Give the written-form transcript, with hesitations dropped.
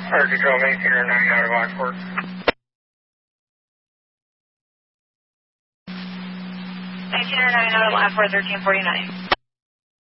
Fire Control, maintain our 9 out of Lockport. Maintain our 9 out of Lockport, 1349.